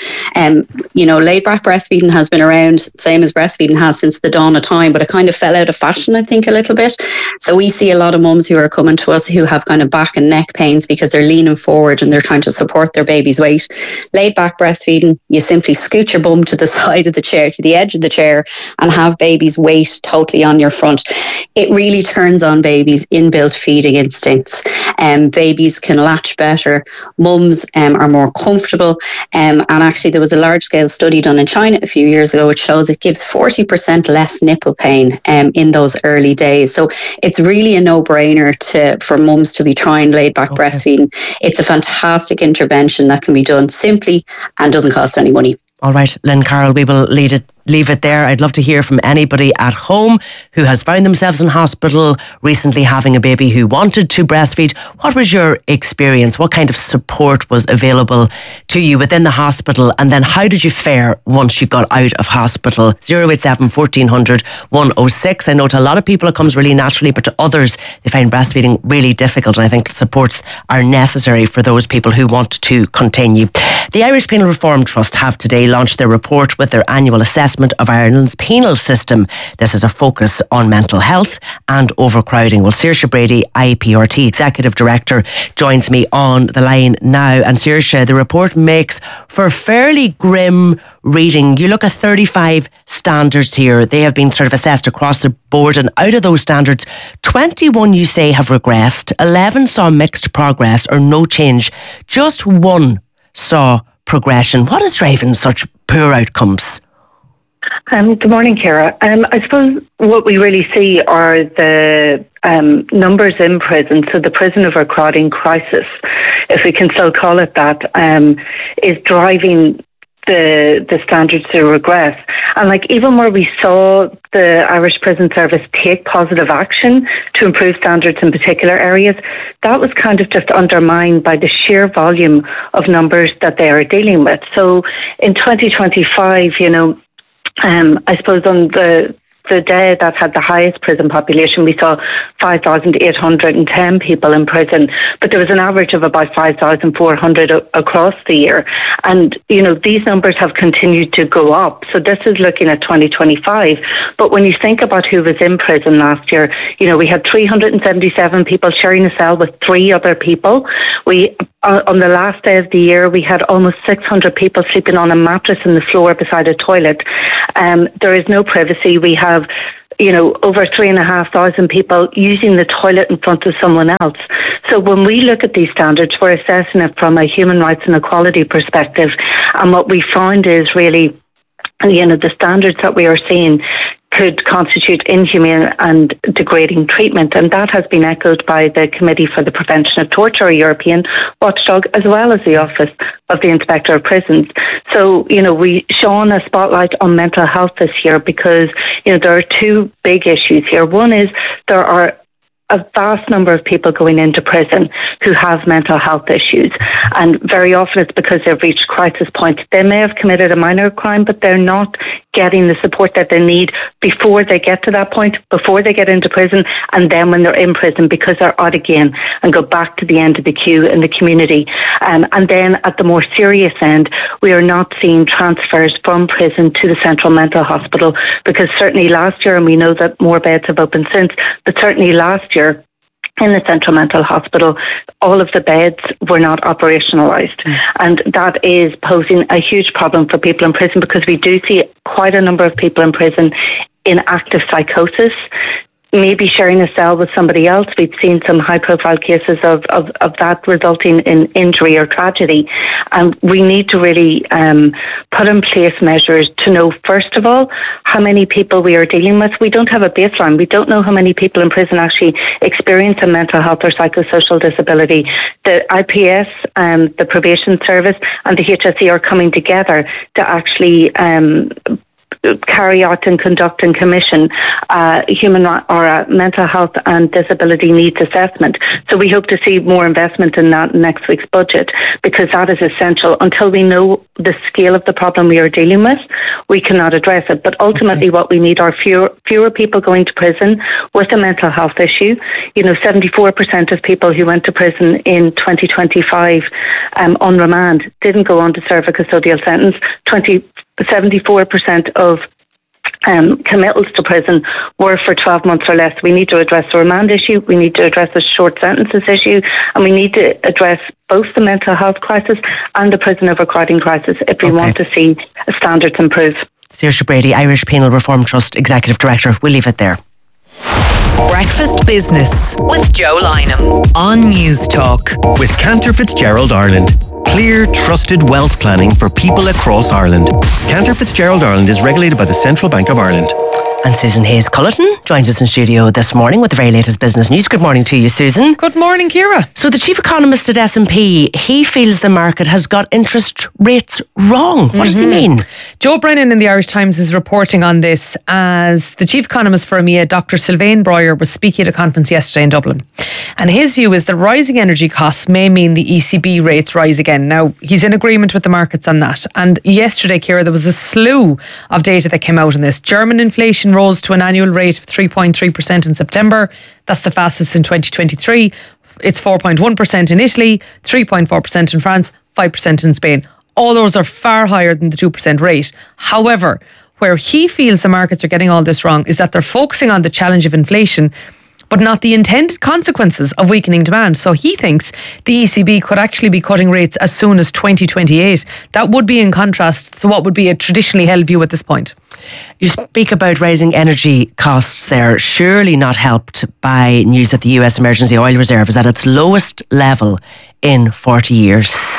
laid back breastfeeding has been around, same as breastfeeding has since the dawn of time, but it kind of fell out of fashion, I think, a little bit. So we see a lot of mums who are coming to us who have kind of back and neck pains because they're leaning forward and they're trying to support their baby's weight. Laid back breastfeeding, you simply scoot your bum to the side of the chair, to the edge of the chair, and have baby's weight totally on your front. It really turns on babies' inbuilt feeding instincts. Babies can latch better. Mums are more comfortable. And actually, there was a large-scale study done in China a few years ago which shows it gives 40% less nipple pain in those early days. So it's really a no-brainer for mums to be trying laid-back breastfeeding. It's a fantastic intervention that can be done simply and doesn't cost any money. All right, Lynn Carroll, we will leave it there. I'd love to hear from anybody at home who has found themselves in hospital recently having a baby who wanted to breastfeed. What was your experience? What kind of support was available to you within the hospital? And then how did you fare once you got out of hospital? 087 1400 106. I know to a lot of people it comes really naturally, but to others they find breastfeeding really difficult. And I think supports are necessary for those people who want to continue. The Irish Penal Reform Trust have today launched their report with their annual assessment of Ireland's penal system. This is a focus on mental health and overcrowding. Well, Saoirse Brady, IPRT Executive Director, joins me on the line now. And Saoirse, the report makes for fairly grim reading. You look at 35 standards here. They have been sort of assessed across the board, and out of those standards, 21 you say have regressed, 11 saw mixed progress or no change, just one saw progression. What is driving such poor outcomes? Good morning, Ciara. I suppose what we really see are the numbers in prison. So the prison overcrowding crisis, if we can still call it that, is driving the standards to regress. And like even where we saw the Irish Prison Service take positive action to improve standards in particular areas, that was kind of just undermined by the sheer volume of numbers that they are dealing with. So in 2025, I suppose on the day that had the highest prison population, we saw 5,810 people in prison, but there was an average of about 5,400 across the year. And, these numbers have continued to go up. So this is looking at 2025. But when you think about who was in prison last year, we had 377 people sharing a cell with 3 other people. On the last day of the year, we had almost 600 people sleeping on a mattress in the floor beside a toilet. There is no privacy. We have, over 3,500 people using the toilet in front of someone else. So when we look at these standards, we're assessing it from a human rights and equality perspective. And what we find is really, the standards that we are seeing could constitute inhumane and degrading treatment. And that has been echoed by the Committee for the Prevention of Torture, a European watchdog, as well as the Office of the Inspector of Prisons. So, we shone a spotlight on mental health this year because, there are 2 big issues here. One is there are a vast number of people going into prison who have mental health issues. And very often it's because they've reached crisis point. They may have committed a minor crime, but they're not getting the support that they need before they get to that point, before they get into prison, and then when they're in prison because they're out again and go back to the end of the queue in the community. And then at the more serious end, we are not seeing transfers from prison to the Central Mental Hospital, because certainly last year, and we know that more beds have opened since, but certainly last year, in the Central Mental Hospital, all of the beds were not operationalised. And that is posing a huge problem for people in prison, because we do see quite a number of people in prison in active psychosis, maybe sharing a cell with somebody else. We've seen some high-profile cases of that resulting in injury or tragedy. And we need to really put in place measures to know, first of all, how many people we are dealing with. We don't have a baseline. We don't know how many people in prison actually experience a mental health or psychosocial disability. The IPS, the Probation Service and the HSE are coming together to actually carry out and conduct and commission human or mental health and disability needs assessment. So we hope to see more investment in that in next week's budget, because that is essential. Until we know the scale of the problem we are dealing with, we cannot address it. But ultimately what we need are fewer people going to prison with a mental health issue. 74% of people who went to prison in 2025 on remand didn't go on to serve a custodial sentence. 74% of committals to prison were for 12 months or less. We need to address the remand issue, we need to address the short sentences issue, and we need to address both the mental health crisis and the prison overcrowding crisis if we want to see standards improve. Saoirse Brady, Irish Penal Reform Trust Executive Director. We'll leave it there. Breakfast Business with Joe Lynham on News Talk. With Cantor Fitzgerald Ireland. Clear, trusted wealth planning for people across Ireland. Cantor Fitzgerald Ireland is regulated by the Central Bank of Ireland. And Susan Hayes-Culleton joins us in studio this morning with the very latest business news. Good morning to you, Susan. Good morning, Ciara. So the chief economist at S&P, he feels the market has got interest rates wrong. What does he mean? Joe Brennan in the Irish Times is reporting on this as the chief economist for EMEA, Dr. Sylvain Breuer, was speaking at a conference yesterday in Dublin. And his view is that rising energy costs may mean the ECB rates rise again. Now, he's in agreement with the markets on that. And yesterday, Ciara, there was a slew of data that came out on this. German inflation rose to an annual rate of 3.3% in September. That's the fastest in 2023. It's 4.1% in Italy, 3.4% in France, 5% in Spain. All those are far higher than the 2% rate. However, where he feels the markets are getting all this wrong is that they're focusing on the challenge of inflation, but not the intended consequences of weakening demand. So he thinks the ECB could actually be cutting rates as soon as 2028. That would be in contrast to what would be a traditionally held view at this point. You speak about rising energy costs there, surely not helped by news that the US Emergency Oil Reserve is at its lowest level in 40 years.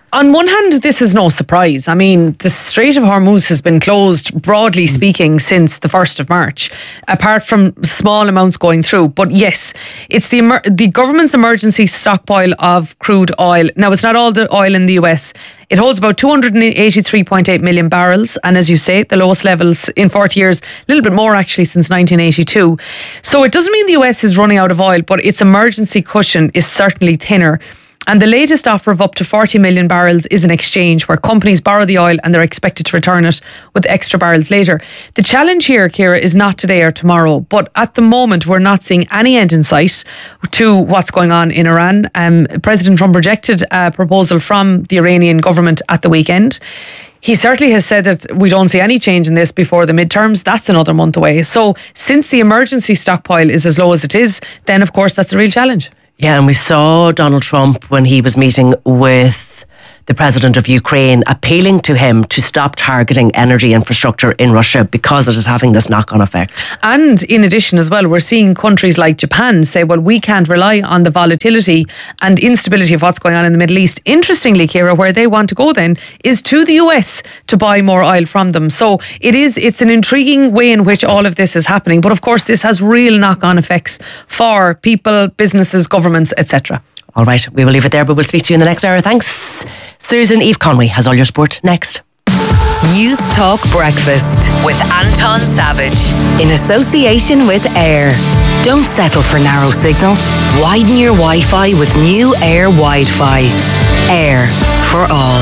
On one hand, this is no surprise. I mean, the Strait of Hormuz has been closed, broadly speaking, since the 1st of March, apart from small amounts going through. But yes, it's the government's emergency stockpile of crude oil. Now, it's not all the oil in the US. It holds about 283.8 million barrels. And as you say, the lowest levels in 40 years, a little bit more actually since 1982. So it doesn't mean the US is running out of oil, but its emergency cushion is certainly thinner. And the latest offer of up to 40 million barrels is an exchange where companies borrow the oil and they're expected to return it with extra barrels later. The challenge here, Ciara, is not today or tomorrow, but at the moment we're not seeing any end in sight to what's going on in Iran. President Trump rejected a proposal from the Iranian government at the weekend. He certainly has said that we don't see any change in this before the midterms. That's another month away. So since the emergency stockpile is as low as it is, then of course that's a real challenge. Yeah, and we saw Donald Trump when he was meeting with the president of Ukraine appealing to him to stop targeting energy infrastructure in Russia because it is having this knock-on effect. And in addition as well, we're seeing countries like Japan say, well, we can't rely on the volatility and instability of what's going on in the Middle East. Interestingly, Ciara, where they want to go then is to the US to buy more oil from them. So it's an intriguing way in which all of this is happening. But of course, this has real knock-on effects for people, businesses, governments, etc. All right, we will leave it there, but we'll speak to you in the next hour. Thanks. Susan, Eve Conway has all your sport next. News Talk Breakfast with Anton Savage in association with Air. Don't settle for narrow signal. Widen your Wi-Fi with new Air Wi-Fi. Air for all.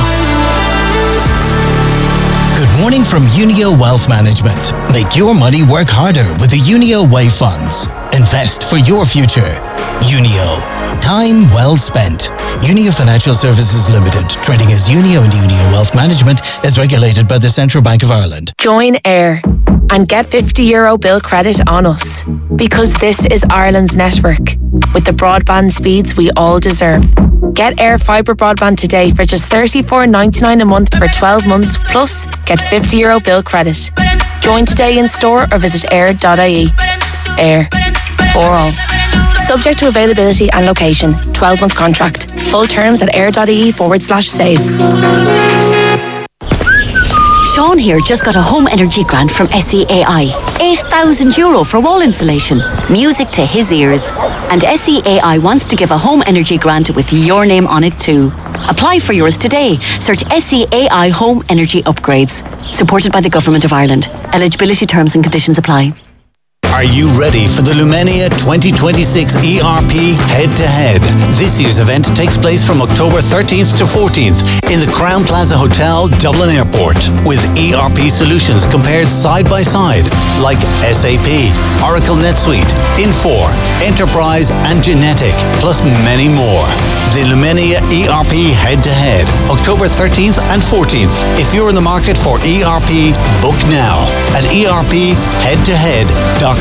Good morning from Unio Wealth Management. Make your money work harder with the Unio Way Funds. Invest for your future. Unio. Time well spent. Unio Financial Services Limited, trading as Unio and Unio Wealth Management, is regulated by the Central Bank of Ireland. Join Air and get €50 bill credit on us, because this is Ireland's network with the broadband speeds we all deserve. Get Air Fibre broadband today for just $34.99 a month for 12 months, plus get €50 bill credit. Join today in store or visit air.ie. Air for all. Subject to availability and location. 12-month contract. Full terms at air.ie/save. Sean here just got a home energy grant from SEAI. €8,000 for wall insulation. Music to his ears. And SEAI wants to give a home energy grant with your name on it too. Apply for yours today. Search SEAI Home Energy Upgrades. Supported by the Government of Ireland. Eligibility terms and conditions apply. Are you ready for the Lumenia 2026 ERP Head-to-Head? This year's event takes place from October 13th to 14th in the Crown Plaza Hotel, Dublin Airport, with ERP solutions compared side by side, like SAP, Oracle NetSuite, Infor, Enterprise, and Genetic, plus many more. The Lumenia ERP Head-to-Head, October 13th and 14th. If you're in the market for ERP, book now at erpheadtohead.com.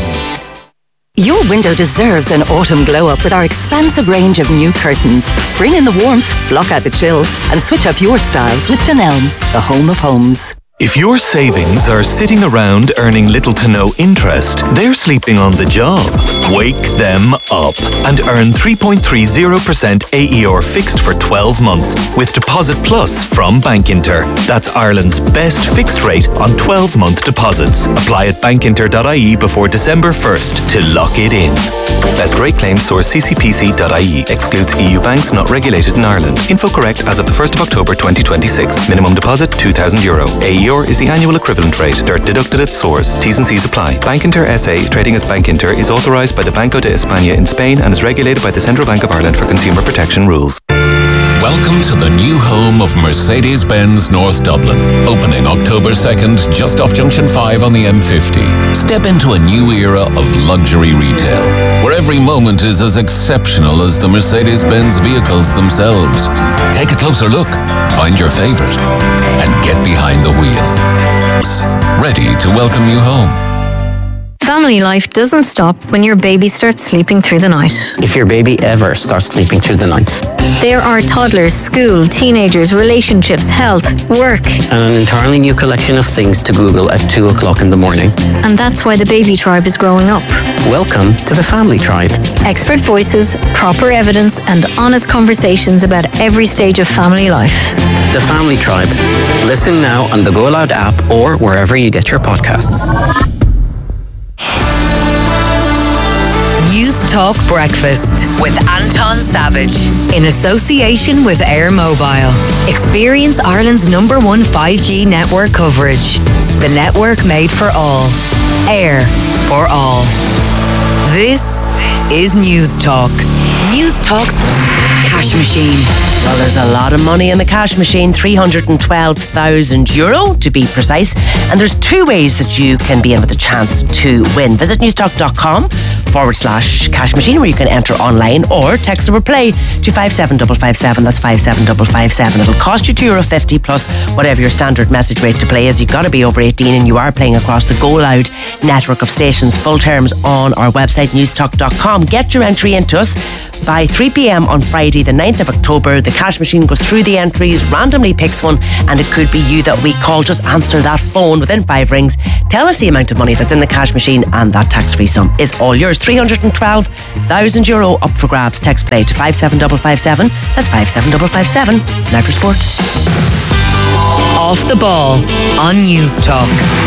Your window deserves an autumn glow-up with our expansive range of new curtains. Bring in the warmth, block out the chill, and switch up your style with Dunelm, the home of homes. If your savings are sitting around earning little to no interest, they're sleeping on the job. Wake them up and earn 3.30% AER fixed for 12 months with Deposit Plus from Bankinter. That's Ireland's best fixed rate on 12-month deposits. Apply at bankinter.ie before December 1st to lock it in. Best rate claim source ccpc.ie. Excludes EU banks not regulated in Ireland. Info correct as of the 1st of October 2026. Minimum deposit €2,000. AER is the annual equivalent rate. Dirt deducted at source. T's and C's apply. Bankinter SA, trading as Bankinter, is authorised by the Banco de España in Spain and is regulated by the Central Bank of Ireland for consumer protection rules. Welcome to the new home of Mercedes-Benz North Dublin. Opening October 2nd, just off Junction 5 on the M50. Step into a new era of luxury retail, where every moment is as exceptional as the Mercedes-Benz vehicles themselves. Take a closer look, find your favourite, and get behind the wheel. Ready to welcome you home. Family life doesn't stop when your baby starts sleeping through the night. If your baby ever starts sleeping through the night. There are toddlers, school, teenagers, relationships, health, work. And an entirely new collection of things to Google at 2 o'clock in the morning. And that's why the baby tribe is growing up. Welcome to the Family Tribe. Expert voices, proper evidence, and honest conversations about every stage of family life. The Family Tribe. Listen now on the Go Loud app or wherever you get your podcasts. News Talk Breakfast with Anton Savage in association with Air Mobile. Experience Ireland's #1 5G network coverage. The network made for all. Air for all. This is News Talk. News Talk's cash machine. Well, there's a lot of money in the cash machine, €312,000 to be precise. And there's two ways that you can be in with a chance to win. Visit newstalk.com/cash machine where you can enter online or text the replay to 57557. That's 57557. It'll cost you €2.50 plus whatever your standard message rate to play is. You've got to be over 18 and you are playing across the Go Loud network of stations. Full terms on our website, newstalk.com. Get your entry into us by 3 p.m. on Friday, the 9th of October. The cash machine goes through the entries, randomly picks one, and it could be you that we call. Just answer that phone within 5 rings. Tell us the amount of money that's in the cash machine, and that tax-free sum is all yours. €312,000 up for grabs. Text play to 57557. That's 57557. Now for sport. Off the ball on News Talk.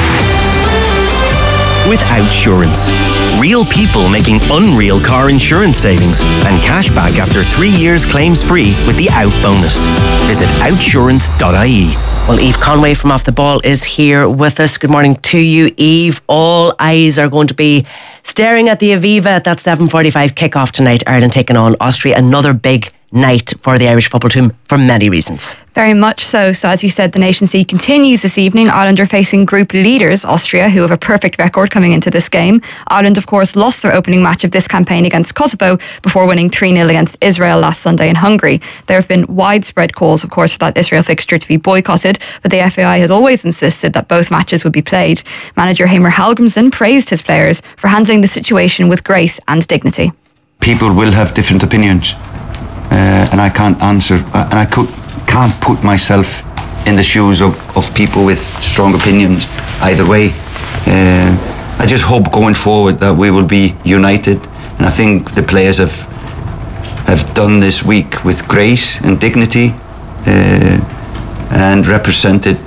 With Outsurance. Real people making unreal car insurance savings and cash back after 3 years claims free with the Out bonus. Visit outsurance.ie. Well, Eve Conway from Off the Ball is here with us. Good morning to you, Eve. All eyes are going to be staring at the Aviva at that 7:45 kickoff tonight. Ireland taking on Austria. Another big night for the Irish football team for many reasons. Very much so. So as you said, the Nations League continues this evening. Ireland are facing group leaders, Austria, who have a perfect record coming into this game. Ireland, of course, lost their opening match of this campaign against Kosovo before winning 3-0 against Israel last Sunday in Hungary. There have been widespread calls, of course, for that Israel fixture to be boycotted, but the FAI has always insisted that both matches would be played. Manager Heimir Hallgrímsson praised his players for handling the situation with grace and dignity. People will have different opinions, and I can't answer, and I can't put myself in the shoes of people with strong opinions either way. I just hope going forward that we will be united, and I think the players have done this week with grace and dignity, and represented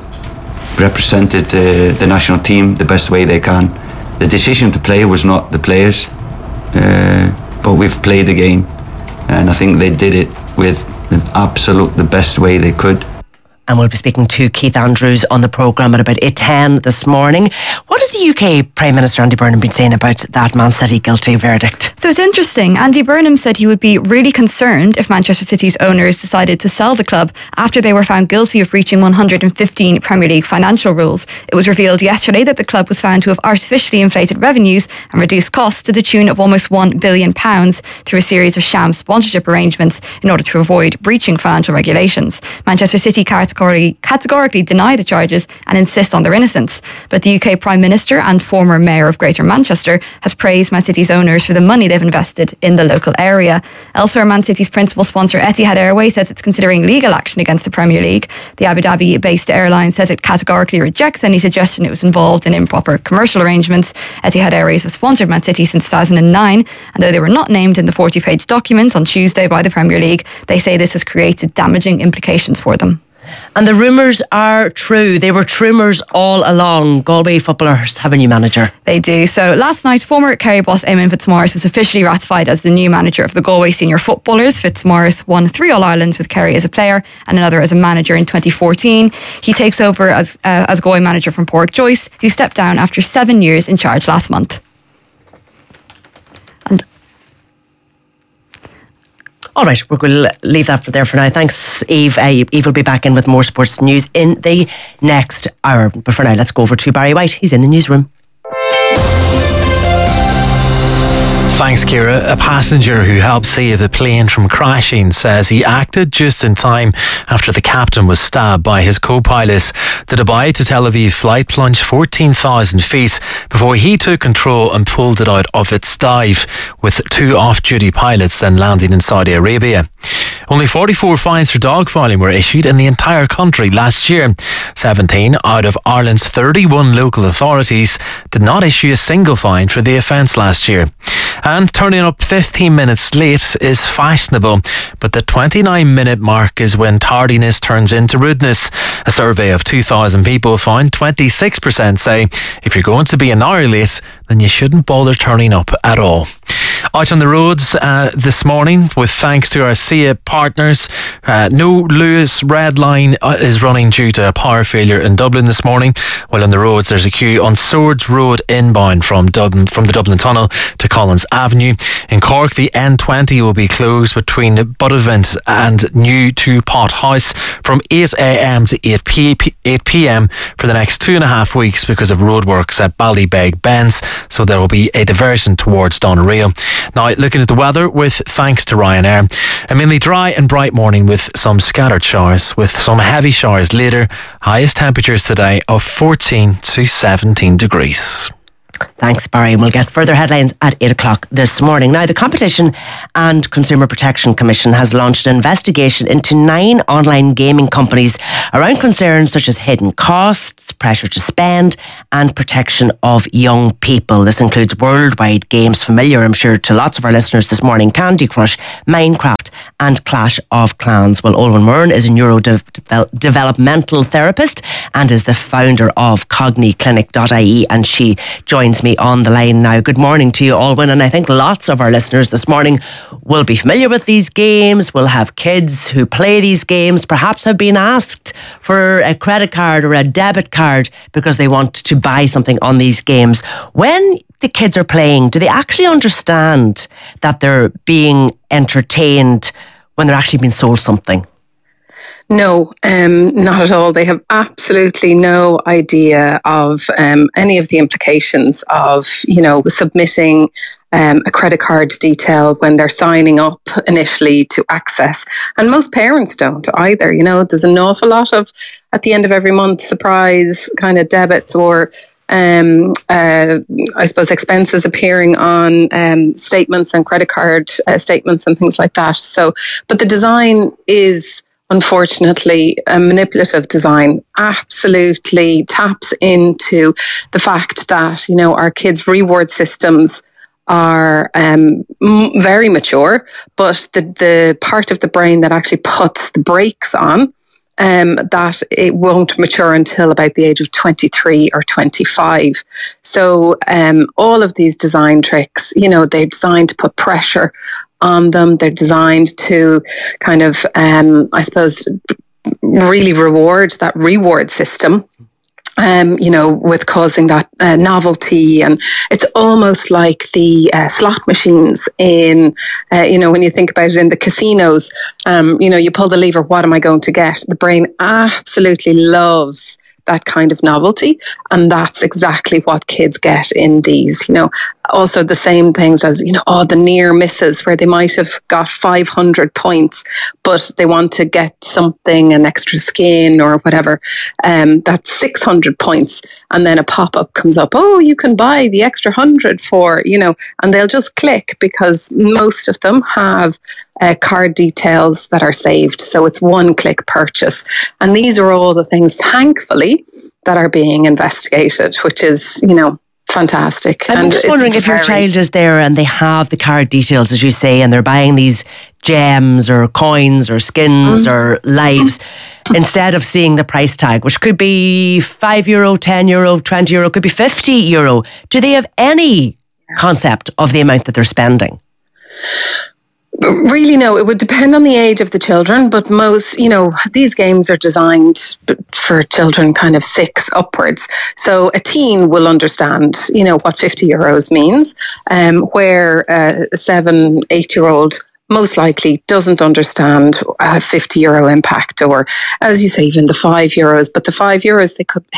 the national team the best way they can. The decision to play was not the players, but we've played the game, and I think they did it with the best way they could. And we'll be speaking to Keith Andrews on the programme at about 8:10 this morning. What has the UK Prime Minister Andy Burnham been saying about that Man City guilty verdict? So it's interesting. Andy Burnham said he would be really concerned if Manchester City's owners decided to sell the club after they were found guilty of breaching 115 Premier League financial rules. It was revealed yesterday that the club was found to have artificially inflated revenues and reduced costs to the tune of almost £1 billion through a series of sham sponsorship arrangements in order to avoid breaching financial regulations. Manchester City categorically deny the charges and insist on their innocence. But the UK Prime Minister and former Mayor of Greater Manchester has praised Man City's owners for the money they've invested in the local area. Elsewhere, Man City's principal sponsor Etihad Airways says it's considering legal action against the Premier League. The Abu Dhabi-based airline says it categorically rejects any suggestion it was involved in improper commercial arrangements. Etihad Airways has sponsored Man City since 2009, and though they were not named in the 40-page document on Tuesday by the Premier League, they say this has created damaging implications for them. And the rumours are true. They were rumours all along. Galway footballers have a new manager. They do. So last night, former Kerry boss Eamon Fitzmaurice was officially ratified as the new manager of the Galway senior footballers. Fitzmaurice won 3 All-Irelands with Kerry as a player and another as a manager in 2014. He takes over as Galway manager from Pádraig Joyce, who stepped down after 7 years in charge last month. All right, we're going to leave that there for now. Thanks, Eve. Eve will be back in with more sports news in the next hour. But for now, let's go over to Barry White. He's in the newsroom. Thanks, Ciara. A passenger who helped save a plane from crashing says he acted just in time after the captain was stabbed by his co-pilot. The Dubai to Tel Aviv flight plunged 14,000 feet before he took control and pulled it out of its dive, with 2 off-duty pilots then landing in Saudi Arabia. Only 44 fines for dogfighting were issued in the entire country last year. 17 out of Ireland's 31 local authorities did not issue a single fine for the offence last year. And turning up 15 minutes late is fashionable, but the 29-minute mark is when tardiness turns into rudeness. A survey of 2,000 people found 26% say if you're going to be an hour late, then you shouldn't bother turning up at all. Out on the roads this morning, with thanks to our SIA partners, no Lewis Red Line is running due to a power failure in Dublin this morning. While on the roads, there's a queue on Swords Road inbound from the Dublin Tunnel to Collins Avenue. In Cork, the N20 will be closed between Buttevant and New to Pot House from 8 a.m. to 8 p.m. for the next 2.5 weeks because of roadworks at Ballybeg Bends, so there will be a diversion towards Doneraile. Now, looking at the weather, with thanks to Ryanair, a mainly dry and bright morning with some scattered showers, with some heavy showers later. Highest temperatures today of 14 to 17 degrees. Thanks, Barry. And we'll get further headlines at 8 o'clock this morning. Now, the Competition and Consumer Protection Commission has launched an investigation into 9 online gaming companies around concerns such as hidden costs, pressure to spend and protection of young people. This includes worldwide games familiar, I'm sure, to lots of our listeners this morning: Candy Crush, Minecraft and Clash of Clans. Well, Olwen Murn is a neurodevelopmental therapist and is the founder of CogniClinic.ie, and she joins me on the line now. Good morning to you, Olwen. And I think lots of our listeners this morning will be familiar with these games, will have kids who play these games, perhaps have been asked for a credit card or a debit card because they want to buy something on these games. When the kids are playing, do they actually understand that they're being entertained when they're actually being sold something? No, not at all. They have absolutely no idea of any of the implications of, submitting a credit card detail when they're signing up initially to access. And most parents don't either. There's an awful lot of, at the end of every month, surprise kind of debits or I suppose expenses appearing on statements and credit card statements and things like that. So, but the design is, unfortunately, a manipulative design, absolutely taps into the fact that, our kids' reward systems are very mature, but the part of the brain that actually puts the brakes on, that it won't mature until about the age of 23 or 25. So all of these design tricks, they're designed to put pressure on them. They're designed to kind of, I suppose, really reward that reward system, with causing that novelty. And it's almost like the slot machines in, when you think about it in the casinos, you pull the lever, what am I going to get? The brain absolutely loves that kind of novelty. And that's exactly what kids get in these, also the same things as, the near misses where they might have got 500 points, but they want to get something, an extra skin or whatever. That's 600 points. And then a pop-up comes up, oh, you can buy the extra 100 for, and they'll just click because most of them have card details that are saved. So it's one-click purchase. And these are all the things, thankfully, that are being investigated, which is, fantastic. I'm just wondering if your child is there and they have the card details, as you say, and they're buying these gems or coins or skins or lives, instead of seeing the price tag, which could be €5, €10, €20, could be €50. Do they have any concept of the amount that they're spending? Really, no. It would depend on the age of the children, but most, these games are designed for children kind of 6 upwards. So a teen will understand, what €50 means, where a 7, 8-year-old most likely doesn't understand a €50 impact, or as you say, even the €5. But the €5, they could hit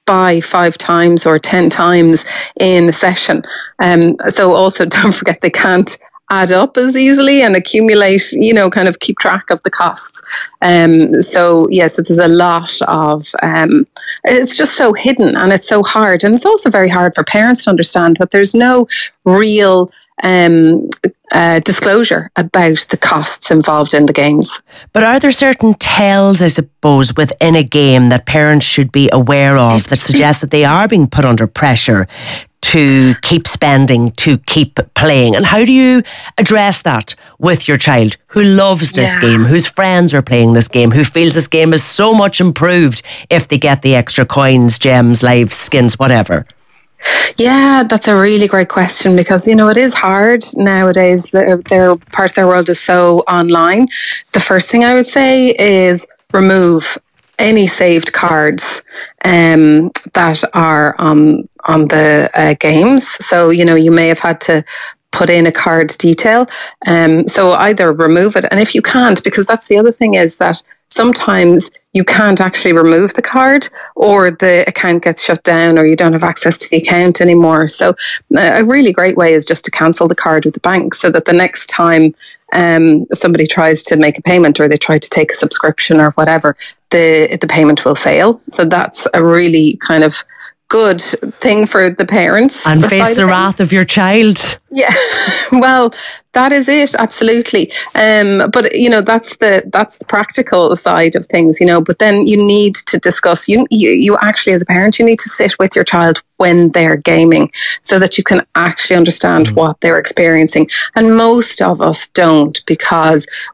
buy 5 times or 10 times in a session. So also don't forget they can't add up as easily and accumulate, kind of keep track of the costs. So there's a lot of, it's just so hidden and it's so hard. And it's also very hard for parents to understand that there's no real disclosure about the costs involved in the games. But are there certain tells, I suppose, within a game that parents should be aware of that suggest that they are being put under pressure to keep spending, to keep playing? And how do you address that with your child who loves this game, whose friends are playing this game, who feels this game is so much improved if they get the extra coins, gems, lives, skins, whatever? Yeah, that's a really great question because, it is hard nowadays. Their part of their world is so online. The first thing I would say is remove any saved cards that are on the games. So, you may have had to put in a card detail. So either remove it, and if you can't, because that's the other thing is that sometimes you can't actually remove the card or the account gets shut down or you don't have access to the account anymore. So a really great way is just to cancel the card with the bank so that the next time somebody tries to make a payment or they try to take a subscription or whatever, the payment will fail. So that's a really kind of good thing for the parents. And face the wrath of your child. Yeah, well, that is it, absolutely. But that's the practical side of things, But then you need to discuss. You actually, as a parent, you need to sit with your child when they're gaming, so that you can actually understand what they're experiencing. And most of us don't, because